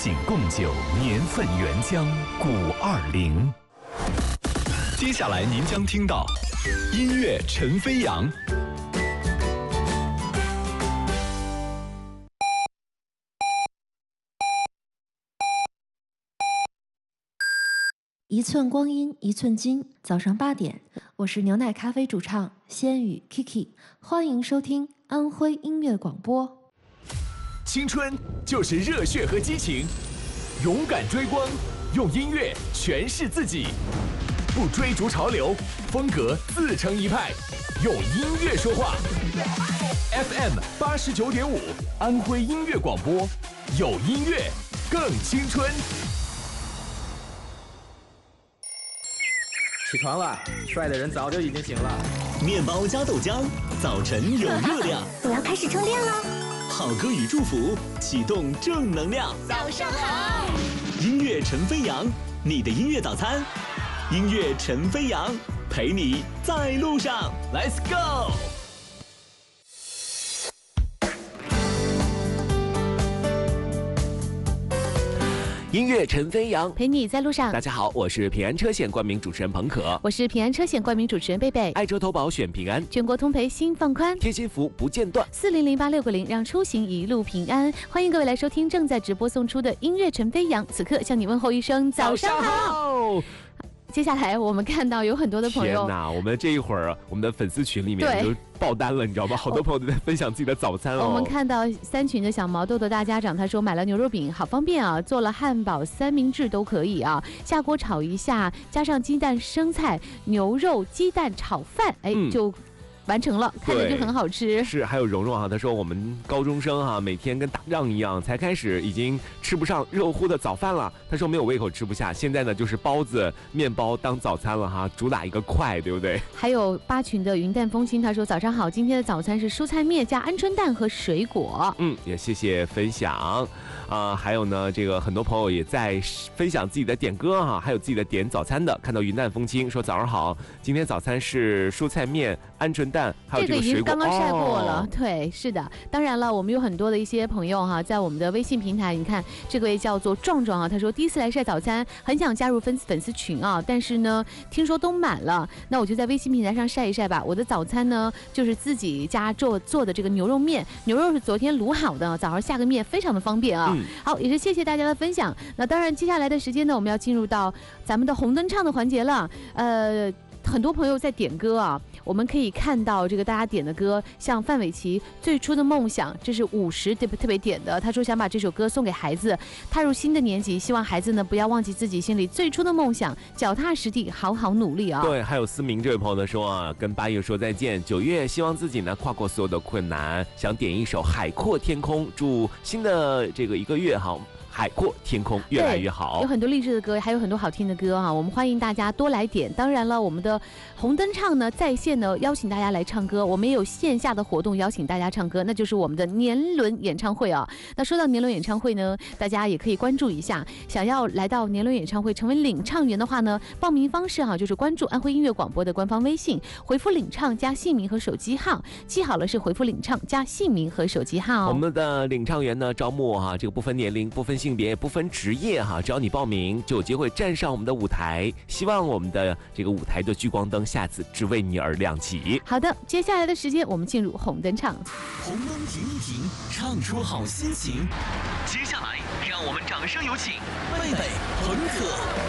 品贡酒，年份原浆520。接下来您将听到音乐陈飞扬。 一寸光阴一寸金，早上8点，我是牛奶咖啡主唱仙羽 Kiki， 欢迎收听安徽音乐广播。 青春就是热血和激情，勇敢追光，用音乐诠释自己，不追逐潮流，风格自成一派，用音乐说话。FM 89.5，安徽音乐广播，有音乐更青春。 起床了，帅的人早就已经醒了。 面包加豆浆，早晨有热量。 我要开始充电了。 好歌与祝福，启动正能量。 早上好， 音乐陈飞扬，你的音乐早餐。音乐陈飞扬，陪你在路上。Let's go。 音乐陈飞扬， 陪你在路上。 大家好，我是平安车险冠名主持人彭可， 我是平安车险冠名主持人贝贝。 爱车投保选平安， 全国通赔心放宽， 贴心服务不间断 ，4008690让出行一路平安。欢迎各位来收听正在直播送出的音乐陈飞扬，此刻向你问候一声早上好。接下来我们看到有很多的朋友， 天哪，我们这一会儿我们的粉丝群里面就爆单了，你知道吗？好多朋友都在分享自己的早餐哦。 我们看到3群的小毛豆豆大家长，他说买了牛肉饼，好方便啊，做了汉堡、三明治都可以啊，下锅炒一下，加上鸡蛋、生菜、牛肉、鸡蛋炒饭，就完成了，看着就很好吃。 是，还有蓉蓉啊，她说我们高中生啊，每天跟打仗一样，才开始已经吃不上热乎的早饭了。她说没有胃口吃不下，现在呢就是包子、面包当早餐了哈，主打一个快，对不对？ 还有8群的云淡风轻，他说早上好，今天的早餐是蔬菜面加鹌鹑蛋和水果。 也谢谢分享。还有呢，这个很多朋友也在分享自己的点歌哈，还有自己的点早餐的。看到云淡风轻说早上好，今天早餐是蔬菜面、鹌鹑蛋，还有这个水果。 这个已经刚刚晒过了，对，是的。当然了，我们有很多的一些朋友哈，在我们的微信平台，你看这位叫做壮壮啊，他说第一次来晒早餐，很想加入粉丝群啊，但是呢，听说都满了，那我就在微信平台上晒一晒吧。我的早餐呢，就是自己家做的这个牛肉面，牛肉是昨天卤好的，早上下个面非常的方便啊。好，也是谢谢大家的分享。那当然，接下来的时间呢，我们要进入到咱们的红灯唱的环节了。很多朋友在点歌啊，我们可以看到这个大家点的歌，像范玮琪最初的梦想，这是50特别点的。他说想把这首歌送给孩子，踏入新的年级，希望孩子呢不要忘记自己心里最初的梦想，脚踏实地，好好努力啊。 对，还有思明这位朋友呢说啊，跟8月说再见，9月希望自己呢跨过所有的困难，想点一首《海阔天空》，祝新的这个1个月哈。海阔天空越来越好， 有很多励志的歌，还有很多好听的歌哈，我们欢迎大家多来点。当然了，我们的红灯唱呢在线呢邀请大家来唱歌，我们也有线下的活动邀请大家唱歌，那就是我们的年轮演唱会啊。那说到年轮演唱会呢，大家也可以关注一下，想要来到年轮演唱会成为领唱员的话呢，报名方式就是关注安徽音乐广播的官方微信，回复领唱加姓名和手机号，记好了是回复领唱加姓名和手机号。 我们的领唱员呢招募这个不分年龄、不分性别、不分职业只要你报名就有机会站上我们的舞台，希望我们的这个舞台的聚光灯下次只为你而亮起。 好的，接下来的时间我们进入红灯唱。 红灯停一停，唱出好心情。接下来让我们掌声有请贝贝、彭可